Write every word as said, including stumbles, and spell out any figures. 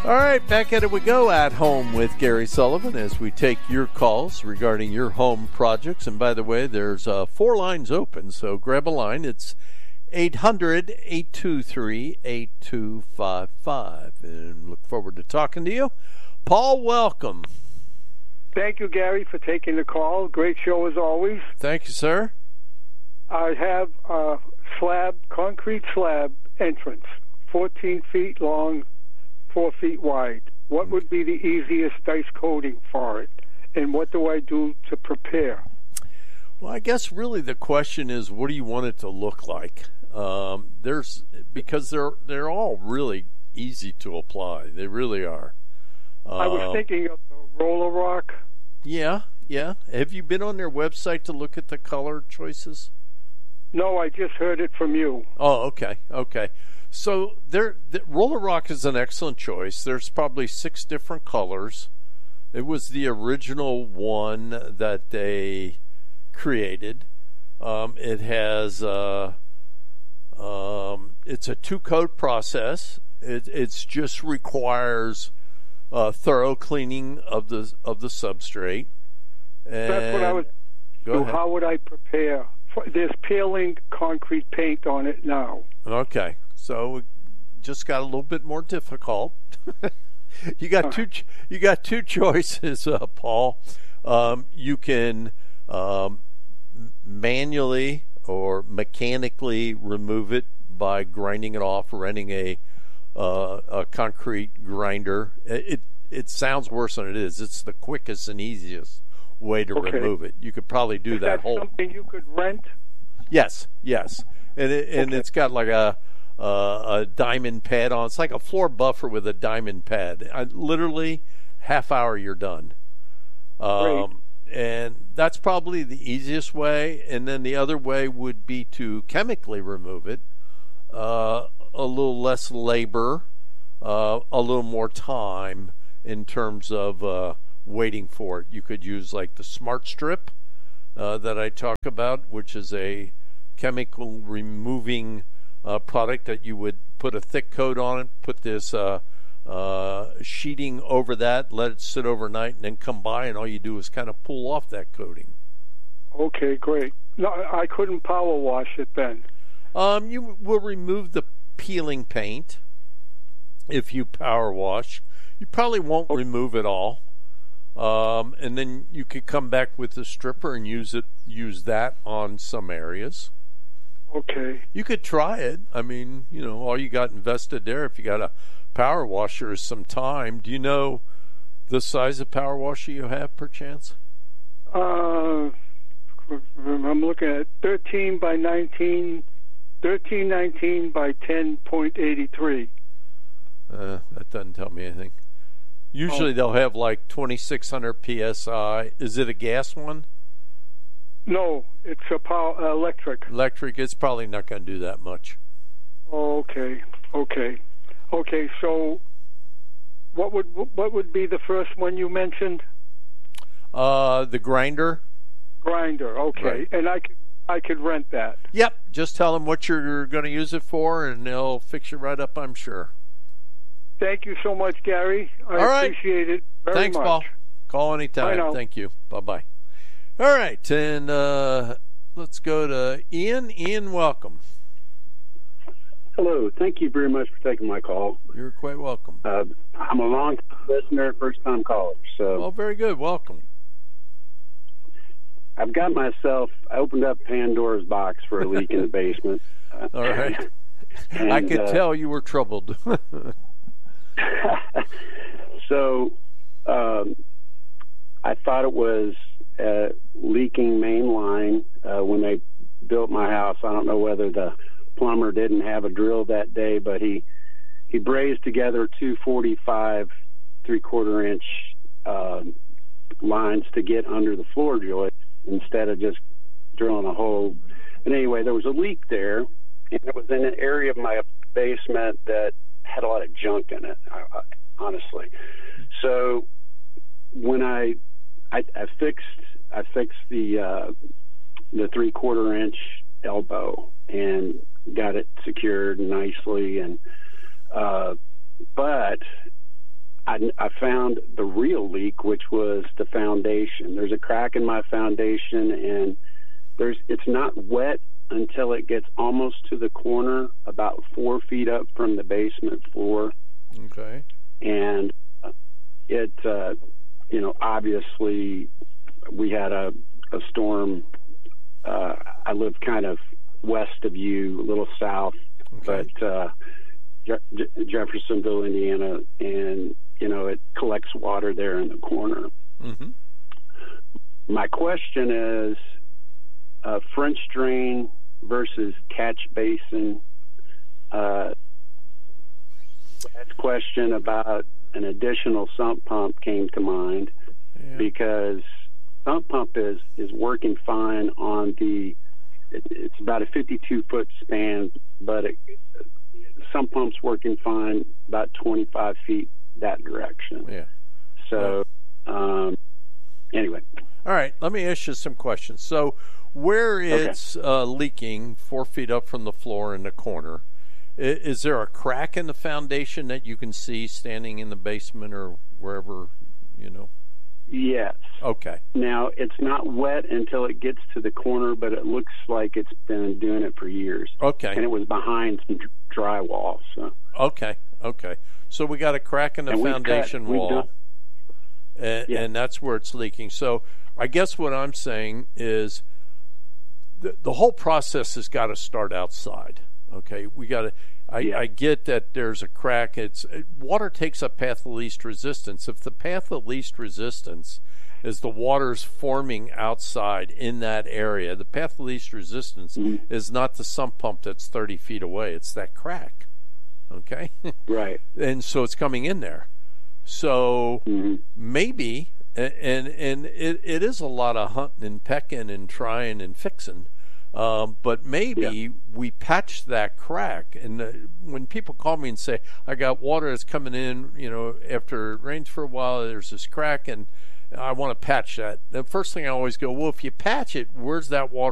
All right, back at it we go at home with Gary Sullivan as we take your calls regarding your home projects. And by the way, there's uh, four lines open, so grab a line. It's eight hundred, eight two three, eight two five five. And look forward to talking to you. Paul, welcome. Thank you, Gary, for taking the call. Great show as always. Thank you, sir. I have a slab, concrete slab entrance, fourteen feet long, four feet wide. What would be the easiest dice coating for it? And what do I do to prepare? Well, I guess really the question is, what do you want it to look like? Um, there's because they're they're all really easy to apply. They really are. Uh, I was thinking of the Roller Rock. Yeah, yeah. Have you been on their website to look at the color choices? No, I just heard it from you. Oh, okay, okay. So there, the Roller Rock is an excellent choice. There's probably six different colors. It was the original one that they created. Um, it has uh, um, it's a two-coat process. It it's just requires uh, thorough cleaning of the of the substrate. And That's what I was. Go so ahead. how would I prepare? There's peeling concrete paint on it now. Okay. So it just got a little bit more difficult. you got two. You got two choices, uh, Paul. Um, you can um, manually or mechanically remove it by grinding it off, renting a uh, a concrete grinder. It, it it sounds worse than it is. It's the quickest and easiest way to Okay. remove it. You could probably do Is that that whole. something you could rent? Yes, yes, and it, and Okay. it's got like a. Uh, a diamond pad on. It's like a floor buffer with a diamond pad. I, literally, half hour you're done. Um, and that's probably the easiest way. And then the other way would be to chemically remove it. Uh, a little less labor, uh, a little more time in terms of uh, waiting for it. You could use like the Smart Strip uh, that I talk about, which is a chemical removing Uh, product that you would put a thick coat on it, put this uh, uh, sheeting over that, let it sit overnight, and then come by, and all you do is kind of pull off that coating. Okay, great. No, I couldn't power wash it then. Um, you will remove the peeling paint if you power wash. You probably won't Okay. remove it all, um, and then you could come back with the stripper and use it. Use that on some areas. Okay. You could try it. I mean, you know, all you got invested there, if you got a power washer, is some time. Do you know the size of power washer you have, perchance? Uh, I'm looking at thirteen by nineteen, thirteen nineteen by ten point eight three. Uh, that doesn't tell me anything. Usually Oh. they'll have like twenty-six hundred P S I. Is it a gas one? No, it's a power uh, electric. Electric, it's probably not going to do that much. Oh, okay, okay, okay. So, what would what would be the first one you mentioned? Uh, the grinder? Grinder. Okay, Right. and I could I could rent that. Yep, just tell them what you're going to use it for, and they'll fix you right up, I'm sure. Thank you so much, Gary. I All right. appreciate it very Thanks, much. Paul. Call anytime. Bye now. Thank you. Bye-bye. All right, and uh, let's go to Ian. Ian, welcome. Hello. Thank you very much for taking my call. You're quite welcome. Uh, I'm a long-time listener, first-time caller. So Well, very good. Welcome. I've got myself, I opened up Pandora's box for a leak in the basement. Uh, All right. and, I could uh, tell you were troubled. So um, I thought it was a leaking main line uh, when they built my house. I don't know whether the plumber didn't have a drill that day, but he he brazed together two forty-five three-quarter inch uh, lines to get under the floor joist instead of just drilling a hole. And anyway, there was a leak there, and it was in an area of my basement that had a lot of junk in it, honestly. So when I I, I fixed I fixed the uh, the three quarter inch elbow and got it secured nicely, and uh, but I, I found the real leak, which was the foundation. There's a crack in my foundation, and there's it's not wet until it gets almost to the corner, about four feet up from the basement floor. Okay. And it, uh, you know, obviously we had a, a storm. Uh, I live kind of west of you, a little south, okay. but uh, Je- Jeffersonville, Indiana, and, you know, it collects water there in the corner. Mm-hmm. My question is, uh, French drain versus catch basin. Uh, that question about an additional sump pump came to mind, yeah. because sump pump is, is working fine on the, it, it's about a fifty-two foot span, but it, sump pump's working fine about twenty-five feet that direction. Yeah. So, um, anyway. All right, let me ask you some questions. So, where it's okay. uh, leaking four feet up from the floor in the corner, is, is there a crack in the foundation that you can see standing in the basement or wherever, you know? Yes. Okay. Now, it's not wet until it gets to the corner, but it looks like it's been doing it for years. Okay. And it was behind some drywall. So. Okay, okay. So we got a crack in the and foundation cut, wall, done, and, yeah. and that's where it's leaking. So I guess what I'm saying is the, the whole process has got to start outside. Okay, we got to. I, yeah. I get that there's a crack. It's it, water takes up path of least resistance. If the path of least resistance is the water's forming outside in that area, the path of least resistance mm-hmm. is not the sump pump that's thirty feet away. It's that crack. Okay, right. And so it's coming in there. So mm-hmm. maybe, and and it, it is a lot of hunting and pecking and trying and fixing. Um, but maybe yeah. we patch that crack. And uh, when people call me and say, I got water that's coming in, you know, after it rains for a while, there's this crack, and I want to patch that. The first thing I always go, well, if you patch it, where's that water